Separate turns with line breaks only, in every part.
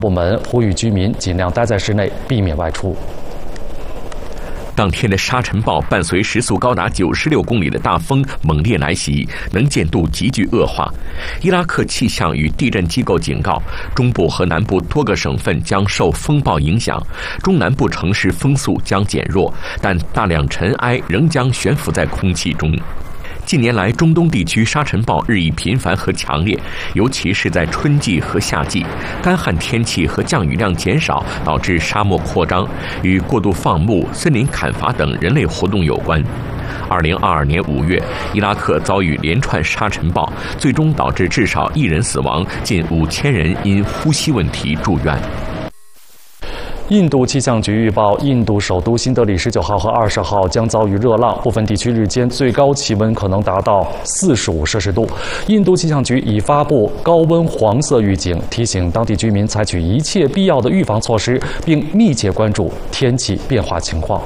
部门呼吁居民尽量待在室内，避免外出。
当天的沙尘暴伴随时速高达96公里的大风猛烈来袭，能见度急剧恶化。伊拉克气象与地震机构警告，中部和南部多个省份将受风暴影响，中南部城市风速将减弱，但大量尘埃仍将悬浮在空气中。近年来，中东地区沙尘暴日益频繁和强烈，尤其是在春季和夏季，干旱天气和降雨量减少导致沙漠扩张，与过度放牧、森林砍伐等人类活动有关。2022年5月，伊拉克遭遇连串沙尘暴，最终导致至少1人死亡，近5000人因呼吸问题住院。
印度气象局预报，印度首都新德里19号和20号将遭遇热浪，部分地区日间最高气温可能达到45摄氏度。印度气象局已发布高温黄色预警，提醒当地居民采取一切必要的预防措施，并密切关注天气变化情况。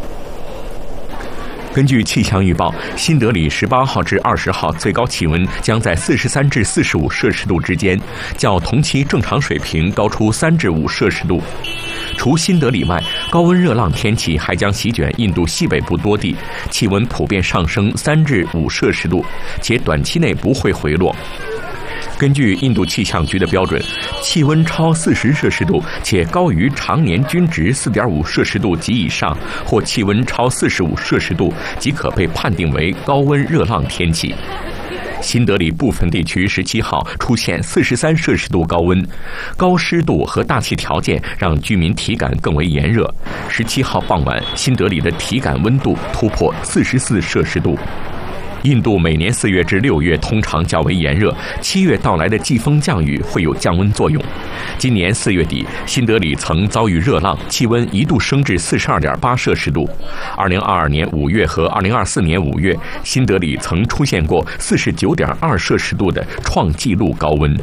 根据气象预报，新德里18号至20号最高气温将在43至45摄氏度之间，较同期正常水平高出3至5摄氏度。除新德里外，高温热浪天气还将席卷印度西北部多地，气温普遍上升3至5摄氏度，且短期内不会回落。根据印度气象局的标准，气温超40摄氏度且高于常年均值4.5摄氏度及以上，或气温超45摄氏度，即可被判定为高温热浪天气。新德里部分地区17号出现43摄氏度高温，高湿度和大气条件让居民体感更为炎热。17号傍晚，新德里的体感温度突破44摄氏度。印度每年4月至6月通常较为炎热，7月到来的季风降雨会有降温作用。今年4月底，新德里曾遭遇热浪，气温一度升至42.8摄氏度。2022年5月和2024年5月，新德里曾出现过49.2摄氏度的创纪录高温。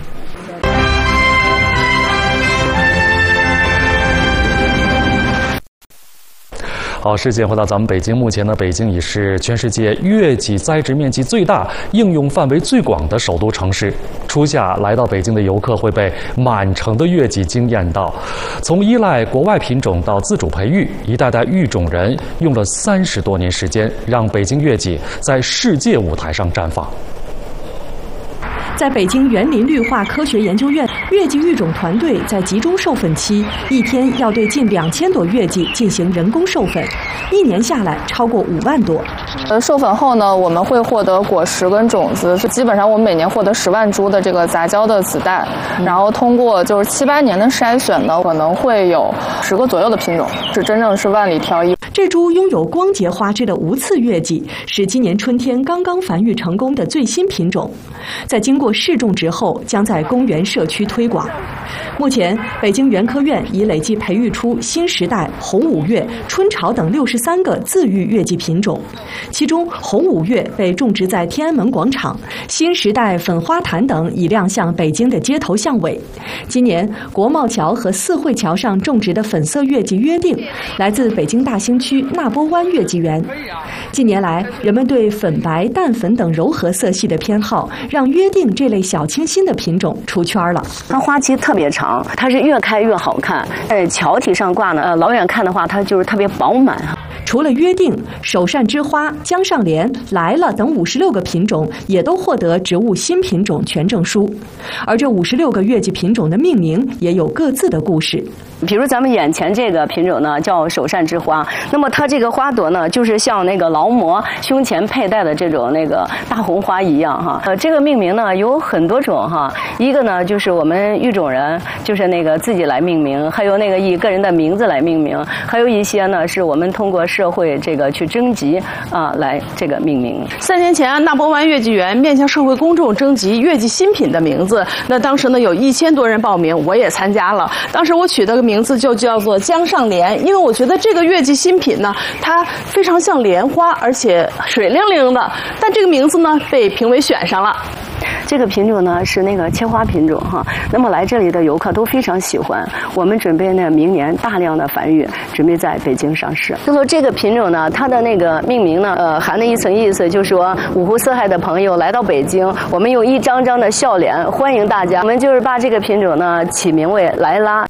好，事件回到咱们北京，目前呢，北京已是全世界月季栽植面积最大、应用范围最广的首都城市。初夏来到北京的游客会被满城的月季惊艳到。从依赖国外品种到自主培育，一代代育种人用了30多年时间，让北京月季在世界舞台上绽放。
在北京园林绿化科学研究院，月季育种团队在集中授粉期，一天要对近2000朵月季进行人工授粉，1年下来超过5万朵。
授粉后呢，我们会获得果实跟种子，基本上我们每年获得10万株的这个杂交的子代，然后通过就是7、8年的筛选呢，可能会有10个左右的品种，是真正是万里挑一。
这株拥有光洁花枝的无刺月季是今年春天刚刚繁育成功的最新品种，在经过试种植后，将在公园社区推广。目前，北京园科院已累计培育出新时代、红五月、春潮等63个自育月季品种，其中红五月被种植在天安门广场，新时代、粉花坛等已亮相北京的街头巷尾。今年，国贸桥和四惠桥上种植的粉色月季约定，来自北京大兴区纳波湾月季园。近年来，人们对粉白、淡粉等柔和色系的偏好，让约定这类小清新的品种出圈了。
它花期特别长，它是越开越好看。在桥体上挂呢，老远看的话，它就是特别饱满。
除了约定、首善之花、江上莲、来了等56个品种，也都获得植物新品种全证书。而这56个月季品种的命名也有各自的故事。
比如咱们眼前这个品种呢，叫首善之花。那么它这个花朵呢，就是像那个劳模胸前佩戴的这种那个大红花一样哈。这个命名呢有很多种哈。一个呢就是我们育种人就是那个自己来命名，还有那个以个人的名字来命名，还有一些呢是我们通过社会这个去征集来这个命名。
3年前，纳波湾月季园面向社会公众征集月季新品的名字，那当时呢有1000多人报名，我也参加了。当时我取的名字就叫做江上莲，因为我觉得这个月季新品呢，它非常像莲花，而且水灵灵的。但这个名字呢被评委选上了。
这个品种呢是那个切花品种哈。那么来这里的游客都非常喜欢。我们准备呢明年大量的繁育，准备在北京上市。就说这个品种呢，它的那个命名呢，含了一层意思，就是说五湖四海的朋友来到北京，我们用一张张的笑脸欢迎大家。我们就是把这个品种呢起名为莱拉。